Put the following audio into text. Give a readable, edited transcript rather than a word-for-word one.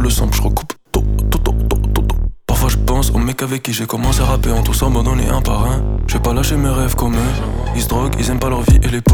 le sample, je recoupe. Parfois je pense aux mecs avec qui j'ai commencé à rapper, en tous abandonnés un par un. Je vais pas lâcher mes rêves comme eux. Ils se droguent, ils aiment pas leur vie et les pauvres.